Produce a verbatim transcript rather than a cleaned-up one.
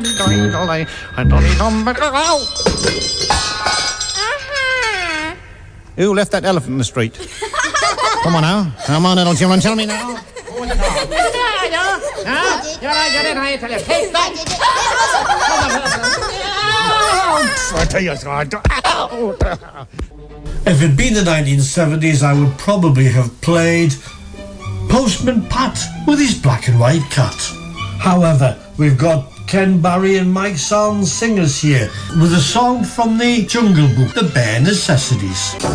Who left that elephant in the street? Come on now. Come on, little children. Tell me now. Who was the dog? Huh? You're right, you didn't. I tell you. Hey, stop. I tell you, if it'd been the nineteen seventies, I would probably have played Postman Pat with his black and white cat. However, we've got Ken Barry and Mike Sound singers here with a song from the Jungle Book, The Bare Necessities.